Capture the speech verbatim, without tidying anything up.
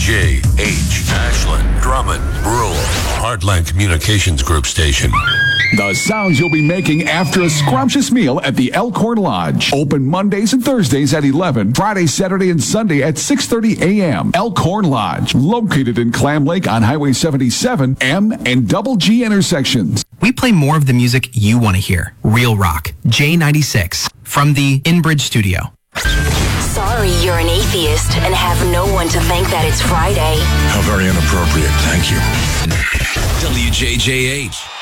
J H, Ashland, Drummond, Brule, Heartland Communications Group Station. The sounds you'll be making after a scrumptious meal at the Elkhorn Lodge. Open Mondays and Thursdays at eleven, Friday, Saturday, and Sunday at six thirty a.m. Elkhorn Lodge, located in Clam Lake on Highway seventy-seven, M and Double G intersections. We play more of the music you want to hear. Real Rock, J ninety-six, from the InBridge Studio. Sorry you're an atheist and have no one to thank that it's Friday. How very inappropriate. Thank you. W J J H.